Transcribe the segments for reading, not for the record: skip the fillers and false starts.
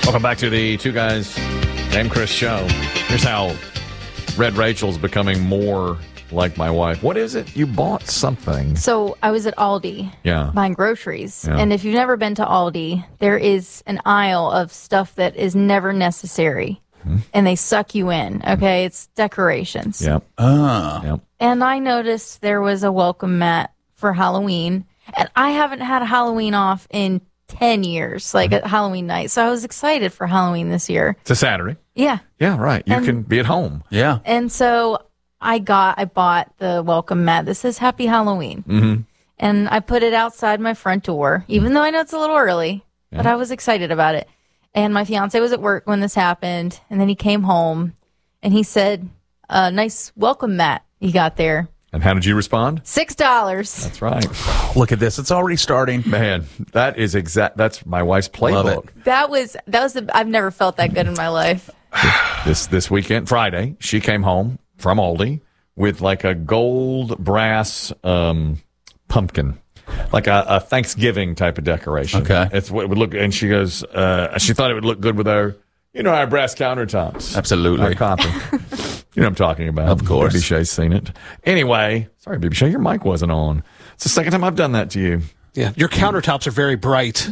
Welcome back to the Two Guys Named Chris show. Here's how Red Rachel's becoming more like my wife. What is it? You bought something. So I was at Aldi buying groceries. Yeah. And if you've never been to Aldi, there is an aisle of stuff that is never necessary. And they suck you in. Okay. It's decorations. Yep. Yep. And I noticed there was a welcome mat for Halloween. And I haven't had a Halloween off in 10 years, like a Halloween night. So I was excited for Halloween this year. It's a Saturday. Yeah. Yeah, right. You can be at home. Yeah. And so I bought the welcome mat that says Happy Halloween. Mm-hmm. And I put it outside my front door, even though I know it's a little early, but I was excited about it. And my fiance was at work when this happened. And then he came home and he said, nice welcome mat you got there. And how did you respond? $6. That's right. Look at this. It's already starting. Man, that's my wife's playbook. Love it. That was I've never felt that good in my life. This weekend, Friday, she came home from Aldi with like a gold brass pumpkin, like a Thanksgiving type of decoration. Okay. It's what it would look, and she goes, she thought it would look good with our brass countertops. Absolutely. Our copper. You know what I'm talking about. Of course. Baby Shay's seen it. Anyway, sorry, Baby Shay, your mic wasn't on. It's the second time I've done that to you. Yeah, your countertops are very bright.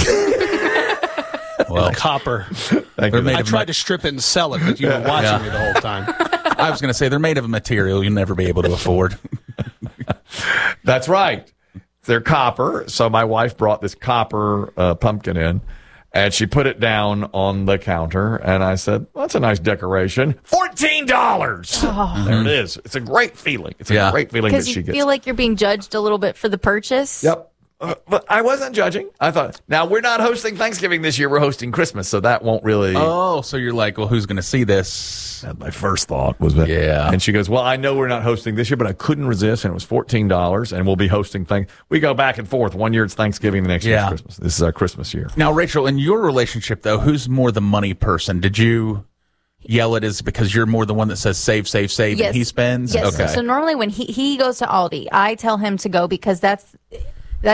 Well, The copper. Thank you. I tried to strip it and sell it, but you were watching me the whole time. I was going to say they're made of a material you'll never be able to afford. That's right. They're copper. So my wife brought this copper pumpkin in, and she put it down on the counter. And I said, well, that's a nice decoration. $14. Oh. There it is. It's a great feeling. It's a great feeling that Because she you gets. feel like you're being judged a little bit for the purchase. Yep. But I wasn't judging. I thought, now we're not hosting Thanksgiving this year. We're hosting Christmas. So that won't really. Oh, so you're like, well, who's going to see this? My first thought was that. Yeah. And she goes, well, I know we're not hosting this year, but I couldn't resist. And it was $14. And we'll be hosting We go back and forth. One year it's Thanksgiving, the next year it's Christmas. This is our Christmas year. Now, Rachel, in your relationship, though, who's more the money person? Did you yell at his because you're more the one that says save, Yes. and he spends? Yes. Okay. So normally when he goes to Aldi, I tell him to go because